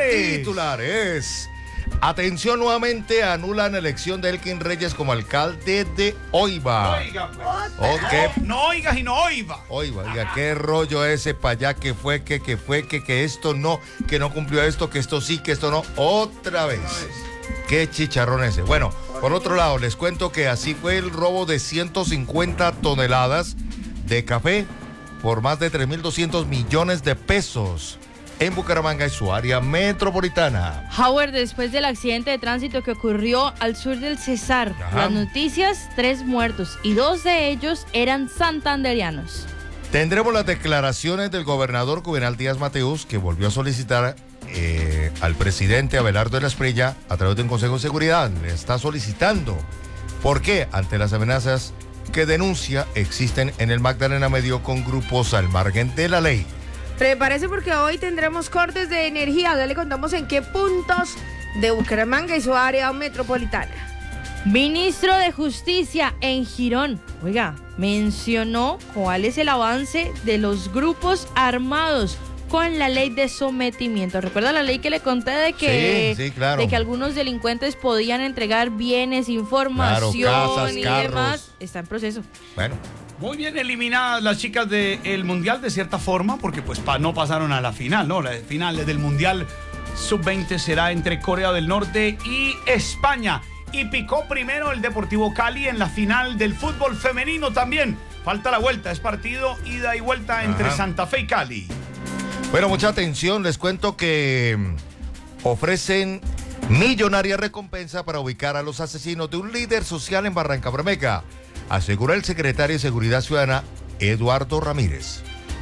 Titulares. Atención, nuevamente anulan elección de Elkin Reyes como alcalde de Oiva. Oiga, pues. Ok. No oigas y no oiva. Oiga, qué rollo ese para allá, que esto no, que no cumplió esto, que esto sí, que esto no. Otra vez. Qué chicharrón ese. Bueno, por otro lado, les cuento que así fue el robo de 150 toneladas de café por más de 3.200 millones de pesos en Bucaramanga y su área metropolitana. Howard, después del accidente de tránsito que ocurrió al sur del Cesar, las noticias, 3 muertos y 2 de ellos eran santanderianos. Tendremos las declaraciones del gobernador Juvenal Díaz Mateus, que volvió a solicitar al presidente Abelardo de la Espriella a través de un consejo de seguridad. Le está solicitando. ¿Por qué? Ante las amenazas que denuncia existen en el Magdalena Medio con grupos al margen de la ley. Prepárese porque hoy tendremos cortes de energía. Ya le contamos en qué puntos de Bucaramanga y su área metropolitana. Ministro de Justicia en Girón, mencionó cuál es el avance de los grupos armados con la ley de sometimiento. ¿Recuerda la ley que le conté de que, sí, claro, de que algunos delincuentes podían entregar bienes, información, casas, y carros, demás? Está en proceso. Bueno. Muy bien eliminadas las chicas del Mundial de cierta forma, porque pues no pasaron a la final, ¿no? La final del Mundial Sub-20 será entre Corea del Norte y España. Y picó primero el Deportivo Cali en la final del fútbol femenino también. Falta la vuelta, es partido ida y vuelta entre Santa Fe y Cali. Bueno, mucha atención, les cuento que ofrecen millonaria recompensa para ubicar a los asesinos de un líder social en Barrancabermeja, aseguró el secretario de Seguridad Ciudadana, Eduardo Ramírez.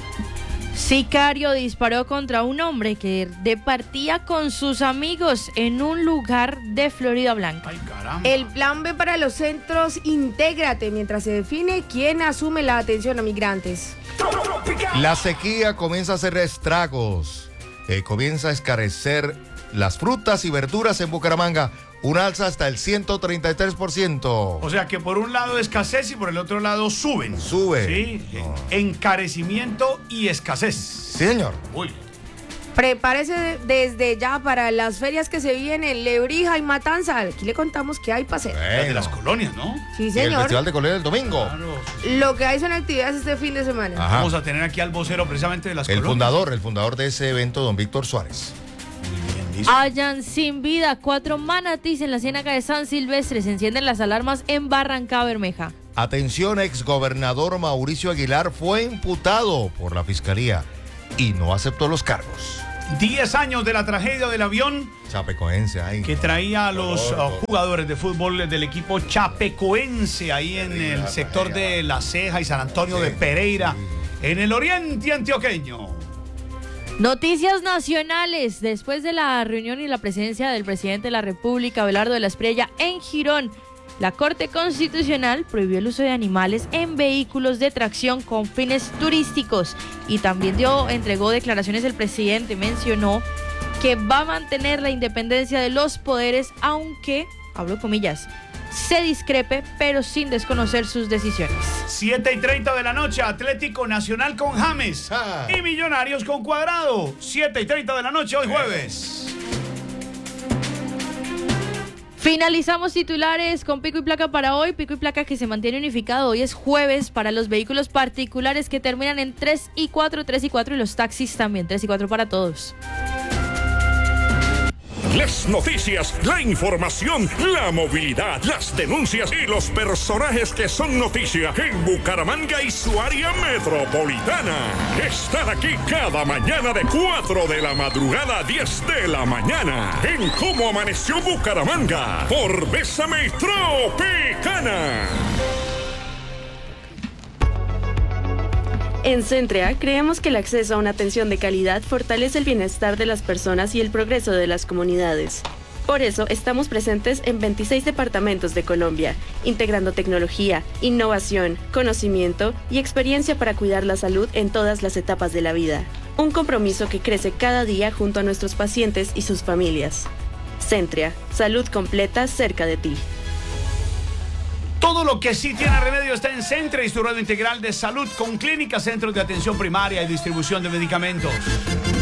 Sicario disparó contra un hombre que departía con sus amigos en un lugar de Florida Blanca. Ay, caramba. El plan B para los centros, intégrate, mientras se define quién asume la atención a migrantes. La sequía comienza a hacer estragos, comienza a escarecer las frutas y verduras en Bucaramanga, un alza hasta el 133%. O sea que por un lado escasez y por el otro lado suben. Sube. Sí, No. Encarecimiento y escasez. Sí, señor. Uy. Prepárese desde ya para las ferias que se vienen, Lebrija y Matanza. Aquí le contamos qué hay para hacer. De las colonias, ¿no? Sí, Y el señor. Festival de Colonia el domingo. Claro. Lo que hay son actividades este fin de semana. Ajá. Vamos a tener aquí al vocero precisamente de las El colonias. fundador de ese evento, don Víctor Suárez. Hallan sin vida 4 manatíes en la ciénaga de San Silvestre. Se encienden las alarmas en Barrancabermeja. Atención, exgobernador Mauricio Aguilar fue imputado por la fiscalía y no aceptó los cargos. 10 años de la tragedia del avión Chapecoense ahí. que traía a los jugadores de fútbol del equipo chapecoense ahí en el sector de La Ceja y San Antonio de Pereira, en el oriente antioqueño. Noticias nacionales. Después de la reunión y la presencia del presidente de la República, Abelardo de la Espriella, en Girón, la Corte Constitucional prohibió el uso de animales en vehículos de tracción con fines turísticos. Y también entregó declaraciones el presidente, mencionó que va a mantener la independencia de los poderes, aunque, abro comillas, se discrepe, pero sin desconocer sus decisiones. 7:30 de la noche, Atlético Nacional con James y Millonarios con Cuadrado. 7:30 de la noche, hoy jueves. Finalizamos titulares con pico y placa para hoy. Pico y placa que se mantiene unificado. Hoy es jueves para los vehículos particulares que terminan en 3 y 4, 3 y 4, y los taxis también, 3 y 4 para todos. Las noticias, la información, la movilidad, las denuncias y los personajes que son noticia en Bucaramanga y su área metropolitana. Están aquí cada mañana de 4 de la madrugada a 10 de la mañana en Cómo Amaneció Bucaramanga por Bésame Tropicana. En Centrea creemos que el acceso a una atención de calidad fortalece el bienestar de las personas y el progreso de las comunidades. Por eso estamos presentes en 26 departamentos de Colombia, integrando tecnología, innovación, conocimiento y experiencia para cuidar la salud en todas las etapas de la vida. Un compromiso que crece cada día junto a nuestros pacientes y sus familias. Centrea, salud completa cerca de ti. Todo lo que sí tiene remedio está en Centre, Instituto Integral de Salud, con clínicas, centros de atención primaria y distribución de medicamentos.